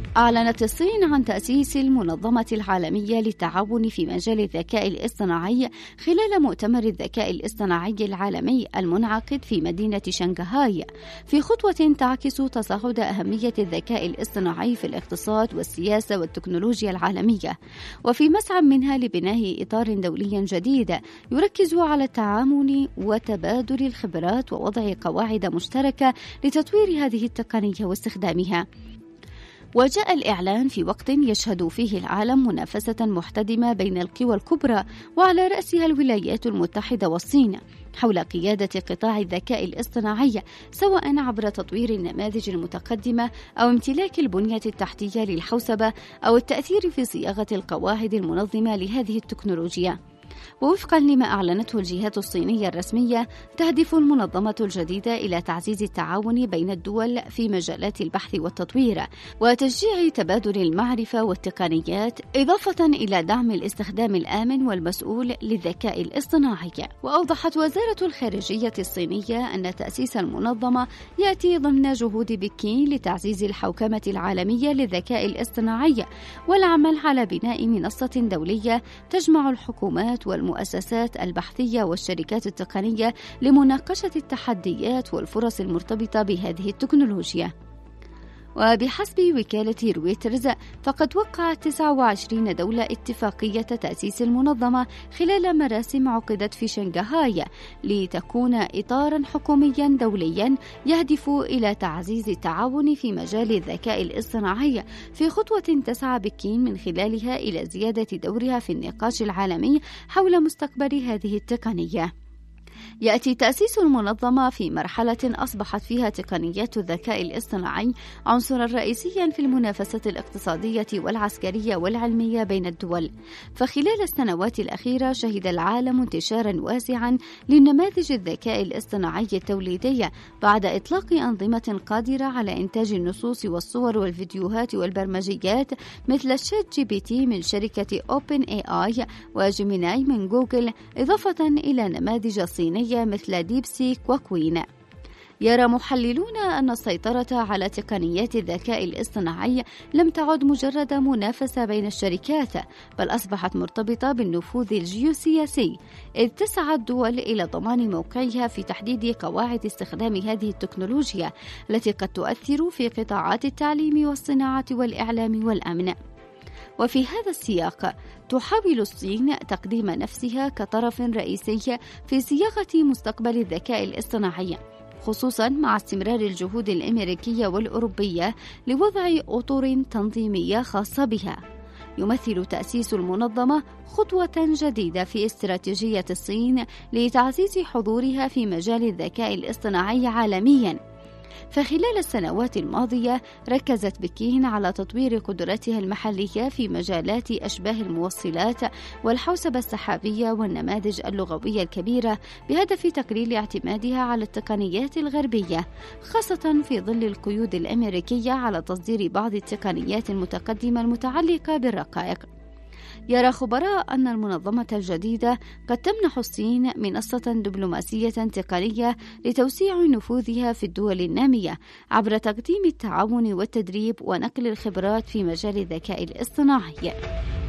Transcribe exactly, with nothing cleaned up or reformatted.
أعلنت الصين عن تأسيس المنظمة العالمية للتعاون في مجال الذكاء الاصطناعي خلال مؤتمر الذكاء الاصطناعي العالمي المنعقد في مدينة شنغهاي، في خطوة تعكس تصاعد أهمية الذكاء الاصطناعي في الاقتصاد والسياسة والتكنولوجيا العالمية، وفي مسعى منها لبناء إطار دولي جديد يركز على التعاون وتبادل الخبرات ووضع قواعد مشتركة لتطوير هذه التقنية واستخدامها. وجاء الإعلان في وقت يشهد فيه العالم منافسة محتدمة بين القوى الكبرى وعلى رأسها الولايات المتحدة والصين حول قيادة قطاع الذكاء الاصطناعي، سواء عبر تطوير النماذج المتقدمة أو امتلاك البنية التحتية للحوسبة أو التأثير في صياغة القواعد المنظمة لهذه التكنولوجيا. ووفقا لما أعلنته الجهات الصينية الرسمية، تهدف المنظمة الجديدة إلى تعزيز التعاون بين الدول في مجالات البحث والتطوير وتشجيع تبادل المعرفة والتقنيات، إضافة إلى دعم الاستخدام الآمن والمسؤول للذكاء الاصطناعي. وأوضحت وزارة الخارجية الصينية أن تأسيس المنظمة يأتي ضمن جهود بكين لتعزيز الحوكمة العالمية للذكاء الاصطناعي والعمل على بناء منصة دولية تجمع الحكومات والمؤسسات البحثية والشركات التقنية لمناقشة التحديات والفرص المرتبطة بهذه التكنولوجيا. وبحسب وكالة رويترز، فقد وقعت تسعة وعشرين دولة اتفاقية تأسيس المنظمة خلال مراسم عقدت في شنغهاي لتكون إطارا حكوميا دوليا يهدف إلى تعزيز التعاون في مجال الذكاء الاصطناعي، في خطوة تسعى بكين من خلالها إلى زيادة دورها في النقاش العالمي حول مستقبل هذه التقنية. يأتي تأسيس المنظمة في مرحلة أصبحت فيها تقنيات الذكاء الاصطناعي عنصرا رئيسيا في المنافسة الاقتصادية والعسكرية والعلمية بين الدول، فخلال السنوات الأخيرة شهد العالم انتشارا واسعا لنماذج الذكاء الاصطناعي التوليدية بعد إطلاق أنظمة قادرة على إنتاج النصوص والصور والفيديوهات والبرمجيات مثل الشات جي بي تي من شركة أوبن إي آي وجيميناي من جوجل، إضافة إلى نماذج صينية مثل ديب سيك وكوين. يرى محللون أن السيطرة على تقنيات الذكاء الاصطناعي لم تعد مجرد منافسة بين الشركات، بل أصبحت مرتبطة بالنفوذ الجيوسياسي، إذ تسعى الدول إلى ضمان موقعها في تحديد قواعد استخدام هذه التكنولوجيا التي قد تؤثر في قطاعات التعليم والصناعة والإعلام والأمن. وفي هذا السياق تحاول الصين تقديم نفسها كطرف رئيسي في صياغة مستقبل الذكاء الاصطناعي، خصوصا مع استمرار الجهود الأمريكية والأوروبية لوضع أطر تنظيمية خاصة بها. يمثل تأسيس المنظمة خطوة جديدة في استراتيجية الصين لتعزيز حضورها في مجال الذكاء الاصطناعي عالميا. فخلال السنوات الماضية ركزت بكين على تطوير قدراتها المحلية في مجالات أشباه الموصلات والحوسبة السحابية والنماذج اللغوية الكبيرة، بهدف تقليل اعتمادها على التقنيات الغربية، خاصة في ظل القيود الأمريكية على تصدير بعض التقنيات المتقدمة المتعلقة بالرقائق. يرى خبراء أن المنظمة الجديدة قد تمنح الصين منصة دبلوماسية تقنية لتوسيع نفوذها في الدول النامية عبر تقديم التعاون والتدريب ونقل الخبرات في مجال الذكاء الاصطناعي.